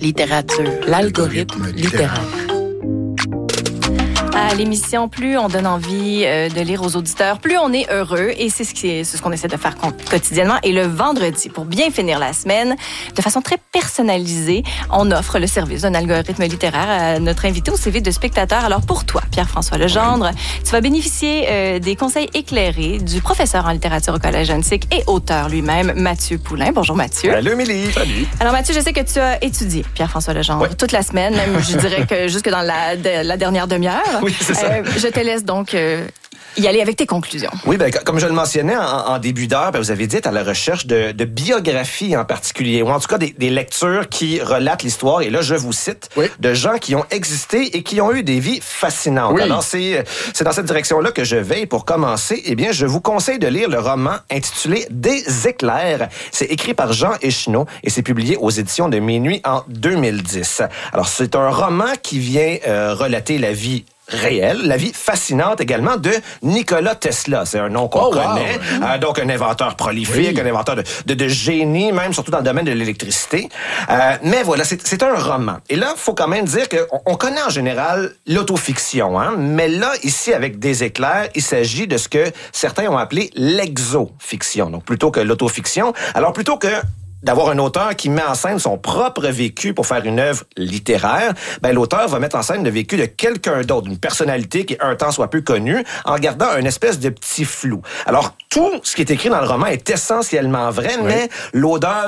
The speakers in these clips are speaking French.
Littérature, l'algorithme littéraire. À l'émission, plus on donne envie de lire aux auditeurs, plus on est heureux. Et c'est ce qu'on essaie de faire quotidiennement. Et le vendredi, pour bien finir la semaine, de façon très personnalisée, on offre le service d'un algorithme littéraire à notre invité au CV de spectateur. Alors pour toi, Pierre-François Legendre, tu vas bénéficier des conseils éclairés du professeur en littérature au Collège Antique et auteur lui-même, Mathieu Poulain. Bonjour Mathieu. Salut Émilie. Salut. Alors Mathieu, je sais que tu as étudié Pierre-François Legendre toute la semaine, même je dirais que jusque dans la dernière demi-heure. Oui, c'est ça. Je te laisse donc y aller avec tes conclusions. Oui, comme je le mentionnais en début d'heure, vous avez dit être à la recherche de biographies en particulier, ou en tout cas des lectures qui relatent l'histoire, et là, je vous cite, de gens qui ont existé et qui ont eu des vies fascinantes. Oui. Alors, c'est dans cette direction-là que je vais. Pour commencer, eh bien, je vous conseille de lire le roman intitulé Des éclairs. C'est écrit par Jean Echenoz et c'est publié aux éditions de Minuit en 2010. Alors, c'est un roman qui vient relater la vie réelle, la vie fascinante également de Nikola Tesla. C'est un nom qu'on connaît. Donc, un inventeur prolifique, un inventeur de génie, même surtout dans le domaine de l'électricité. Mais voilà, c'est un roman. Et là, il faut quand même dire qu'on connaît en général l'autofiction. Hein? Mais là, ici, avec Des éclairs, il s'agit de ce que certains ont appelé l'exofiction. Donc, plutôt que l'autofiction. Alors, plutôt que d'avoir un auteur qui met en scène son propre vécu pour faire une œuvre littéraire, l'auteur va mettre en scène le vécu de quelqu'un d'autre, d'une personnalité qui un temps soit peu connue, en gardant une espèce de petit flou. Alors, tout ce qui est écrit dans le roman est essentiellement vrai, mais l'auteur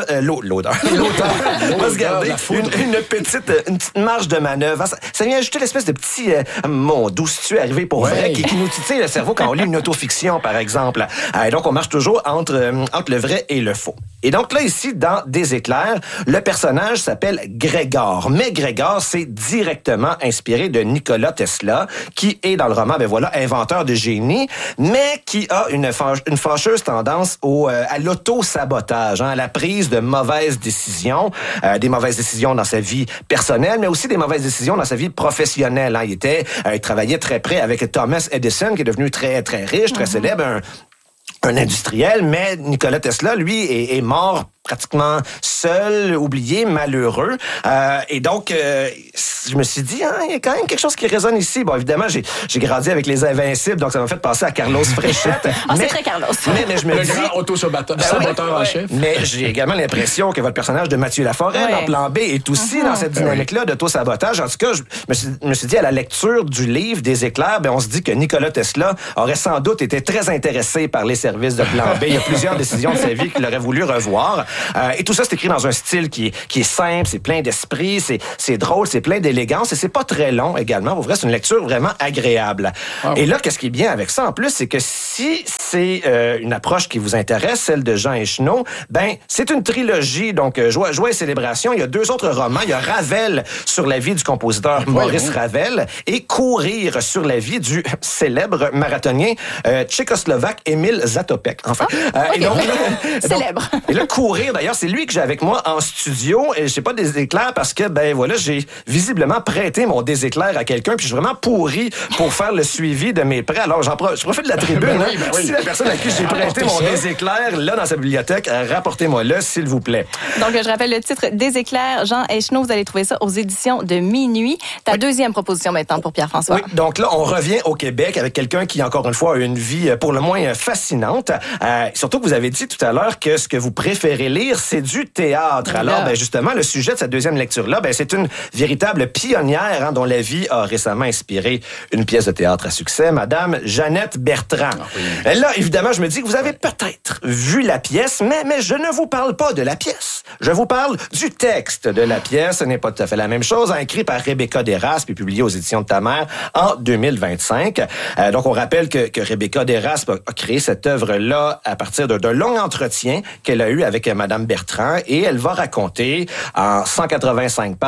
va se garder une petite marge de manœuvre. Ça vient ajouter l'espèce de petit d'où tu es arrivé pour vrai, qui nous titille le cerveau quand on lit une autofiction, par exemple. Donc, on marche toujours entre le vrai et le faux. Et donc là, ici, dans Des éclairs, le personnage s'appelle Grégor. Mais Grégor, c'est directement inspiré de Nikola Tesla, qui est, dans le roman, inventeur de génie, mais qui a une fâcheuse tendance à l'auto-sabotage, à la prise de mauvaises décisions, des mauvaises décisions dans sa vie personnelle, mais aussi des mauvaises décisions dans sa vie professionnelle. Il travaillait très près avec Thomas Edison, qui est devenu très, très riche, très célèbre, un industriel, mais Nikola Tesla, lui, est mort pratiquement seul, oublié, malheureux. Et donc, je me suis dit, il y a quand même quelque chose qui résonne ici. Bon, évidemment, j'ai grandi avec les Invincibles, donc ça m'a fait penser à Carlos Fréchette. C'est très Carlos. Mais je me dis... Le grand auto-saboteur en chef. Mais j'ai également l'impression que votre personnage de Mathieu Laforêt, dans Plan B, est aussi dans cette dynamique-là d'auto-sabotage. En tout cas, je me suis dit, à la lecture du livre Des éclairs, on se dit que Nikola Tesla aurait sans doute été très intéressé par les services de Plan B. Il y a plusieurs décisions de sa vie qu'il aurait voulu revoir. Et tout ça, c'est écrit dans un style qui est simple, c'est plein d'esprit, c'est drôle, c'est plein d'élégance et c'est pas très long également. Pour vrai, c'est une lecture vraiment agréable. Wow. Et là, qu'est-ce qui est bien avec ça en plus, c'est que si c'est une approche qui vous intéresse, celle de Jean Echenoz, c'est une trilogie. Donc, Joie et célébration. Il y a 2 autres romans. Il y a Ravel sur la vie du compositeur Maurice Ravel et Courir sur la vie du célèbre marathonien tchécoslovaque Emil Zatopek. Enfin, célèbre. Et là, Courir, d'ailleurs, c'est lui que j'ai avec moi en studio et je sais pas des éclairs parce que j'ai visiblement prêté mon déséclair à quelqu'un puis je suis vraiment pourri pour faire le suivi de mes prêts. Alors je profite de la tribune. Si la personne à qui j'ai prêté mon déséclair là dans sa bibliothèque, rapportez-moi-le s'il vous plaît. Donc je rappelle le titre Des éclairs, Jean Echenoz, vous allez trouver ça aux éditions de Minuit. Ta deuxième proposition maintenant pour Pierre-François. Oui, donc là on revient au Québec avec quelqu'un qui encore une fois a une vie pour le moins fascinante. Surtout que vous avez dit tout à l'heure que ce que vous préférez lire, c'est du théâtre. Alors, justement, le sujet de cette deuxième lecture-là, c'est une véritable pionnière dont la vie a récemment inspiré une pièce de théâtre à succès, Madame Jeannette Bertrand. Là, évidemment, je me dis que vous avez peut-être vu la pièce, mais je ne vous parle pas de la pièce. Je vous parle du texte de la pièce. Ce n'est pas tout à fait la même chose. Écrit par Rebecca Deraspe et publié aux éditions de ta mère en 2025. Donc, on rappelle que Rebecca Deraspe a créé cette œuvre-là à partir d'un long entretien qu'elle a eu avec Madame Bertrand et elle va raconter en 185 pages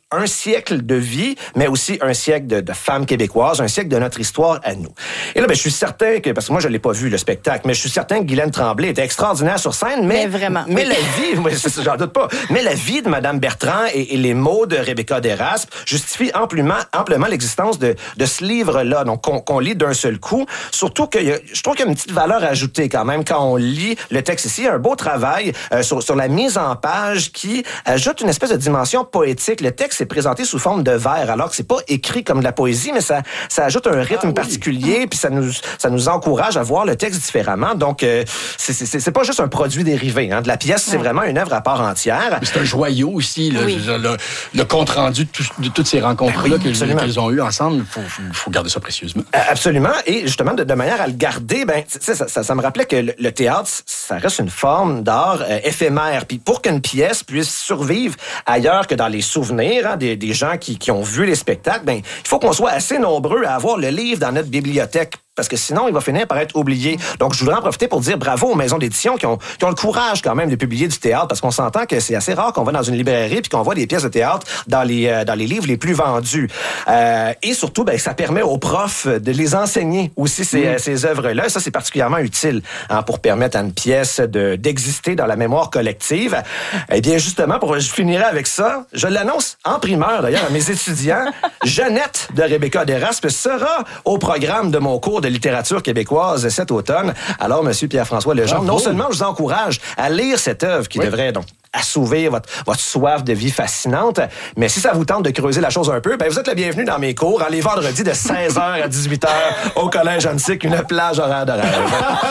un siècle de vie, mais aussi un siècle de femmes québécoises, un siècle de notre histoire à nous. Et là, je suis certain que, parce que moi, je l'ai pas vu, le spectacle, mais je suis certain que Guylaine Tremblay était extraordinaire sur scène, mais vraiment. Mais la vie, j'en doute pas, mais la vie de Mme Bertrand et les mots de Rebecca Deraspe justifient amplement l'existence de ce livre-là, donc qu'on lit d'un seul coup. Surtout que je trouve qu'il y a une petite valeur ajoutée quand même quand on lit le texte ici. Un beau travail sur la mise en page qui ajoute une espèce de dimension poétique. Le texte est présenté sous forme de vers, alors que c'est pas écrit comme de la poésie, mais ça ajoute un rythme particulier, puis ça nous encourage à voir le texte différemment. Donc, c'est pas juste un produit dérivé. Hein. De la pièce, c'est vraiment une œuvre à part entière. Mais c'est un joyau aussi, le compte-rendu de toutes ces rencontres-là qu'ils ont eues ensemble. Il faut garder ça précieusement. Absolument. Et justement, de manière à le garder, ça me rappelait que le théâtre, ça reste une forme d'art éphémère. Puis pour qu'une pièce puisse survivre ailleurs que dans les souvenirs des gens qui ont vu les spectacles, il faut qu'on soit assez nombreux à avoir le livre dans notre bibliothèque. Parce que sinon, il va finir par être oublié. Donc, je voudrais en profiter pour dire bravo aux maisons d'édition qui ont le courage quand même de publier du théâtre, parce qu'on s'entend que c'est assez rare qu'on va dans une librairie puis qu'on voit des pièces de théâtre dans les livres les plus vendus. Et surtout, ça permet aux profs de les enseigner aussi ces œuvres-là. Et ça, c'est particulièrement utile pour permettre à une pièce d'exister dans la mémoire collective. Eh bien, justement, je finirai avec ça. Je l'annonce en primeur, d'ailleurs, à mes étudiants. Jeannette de Rebecca Deraspe sera au programme de mon cours de littérature québécoise cet automne. Alors, Monsieur Pierre-François Legendre, non seulement je vous encourage à lire cette œuvre qui devrait donc assouvir votre soif de vie fascinante, mais si ça vous tente de creuser la chose un peu, vous êtes le bienvenu dans mes cours, les vendredis de 16h à 18h au Collège Antique, une plage horaire de rêve.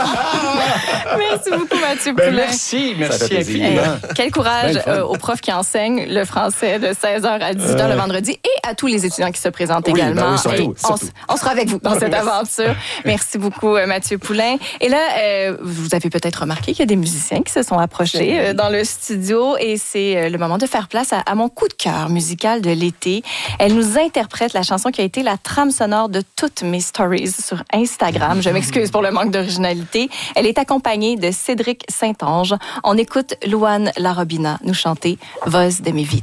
Merci beaucoup, Mathieu Poulin. Merci infiniment. Quel courage aux profs qui enseignent le français de 16h à 18h le vendredi et à tous les étudiants qui se présentent également. Surtout. On sera avec vous dans cette aventure. Merci beaucoup, Mathieu Poulin. Et là, vous avez peut-être remarqué qu'il y a des musiciens qui se sont approchés dans le studio et c'est le moment de faire place à mon coup de cœur musical de l'été. Elle nous interprète la chanson qui a été la trame sonore de toutes mes stories sur Instagram. Je m'excuse pour le manque d'originalité. Elle est accompagnée de Cédric Saint-Onge. On écoute Luan Larobina nous chanter « Voz de mi vida ».